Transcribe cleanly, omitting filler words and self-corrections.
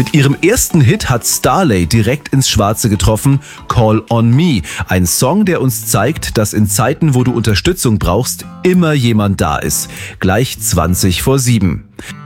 Mit ihrem ersten Hit hat Starley direkt ins Schwarze getroffen, Call on Me. Ein Song, der uns zeigt, dass in Zeiten, wo du Unterstützung brauchst, immer jemand da ist. Gleich 20 vor 7.